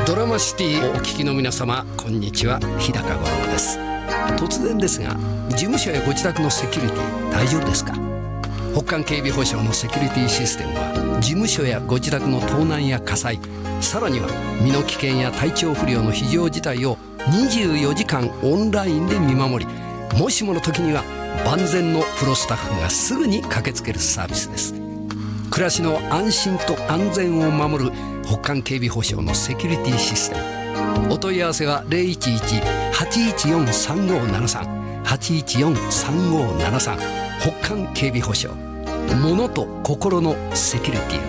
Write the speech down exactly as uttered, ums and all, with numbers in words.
ドラマシティをお聞きの皆様、こんにちは。日高五郎です。突然ですが、事務所やご自宅のセキュリティ大丈夫ですか？北韓警備保障のセキュリティシステムは、事務所やご自宅の盗難や火災、さらには身の危険や体調不良の非常事態をにじゅうよじかんオンラインで見守り、もしもの時には万全のプロスタッフがすぐに駆けつけるサービスです。暮らしの安心と安全を守る北韓警備保障のセキュリティシステム。お問い合わせは ゼロいちいち はちいちよん さんごーななさん はちいちよん さんごーななさん。北韓警備保障、物と心のセキュリティを。